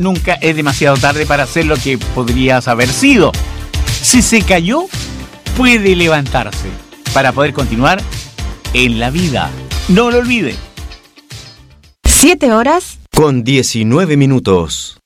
Nunca es demasiado tarde para hacer lo que podrías haber sido. Si se cayó, puede levantarse para poder continuar en la vida. No lo olvide. 7 horas con 19 minutos.